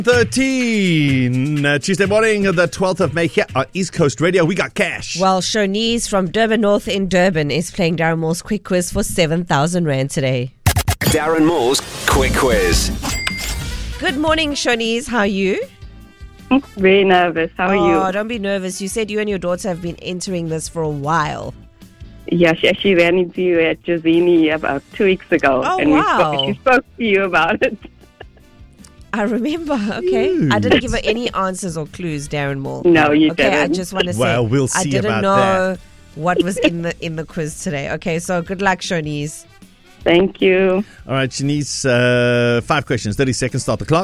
13, Tuesday morning, the 12th of May here on East Coast Radio. We got cash. Well, Shonice from Durban North in Durban is playing Darren Moore's Quick Quiz for 7,000 Rand today. Darren Moore's Quick Quiz. Good morning, Shonice. How are you? Very nervous. How are you? Oh, don't be nervous. You said you and your daughter have been entering this for a while. Yeah, she actually ran into you at Josini about 2 weeks ago. Oh, and wow. she spoke to you about it. I remember, okay? I didn't give her any answers or clues, Darren Moore. No, you okay, didn't. I just want to say, Well, we'll see I didn't about know what was in the quiz today. Okay, so good luck, Shonice. Thank you. All right, Shanice, 5 questions, 30 seconds, start the clock.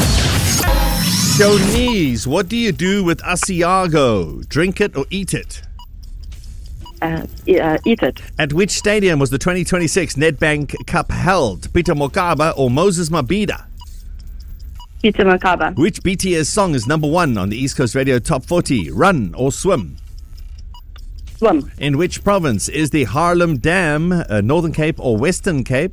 Shanice, what do you do with Asiago? Drink it or eat it? Eat it. At which stadium was the 2026 Nedbank Cup held? Peter Mokaba or Moses Mabhida? Peter Makaba. Which BTS song is number 1 on the East Coast Radio Top 40? Run or Swim? Swim. In which province is the Haarlem Dam? Northern Cape or Western Cape?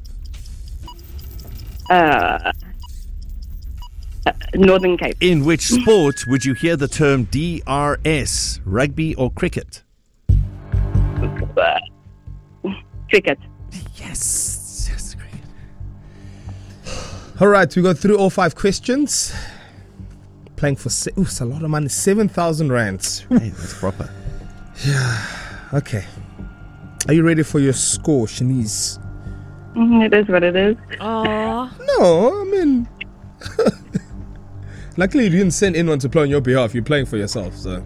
Northern Cape. In which sport would you hear the term DRS? Rugby or cricket? Cricket. Yes, cricket. All right, we got through all 5 questions. Playing for it's a lot of money, 7,000 rands. Hey, that's proper. Okay. Are you ready for your score, Shanice? It is what it is. Aww. No, I mean, luckily you didn't send anyone to play on your behalf. You're playing for yourself, so.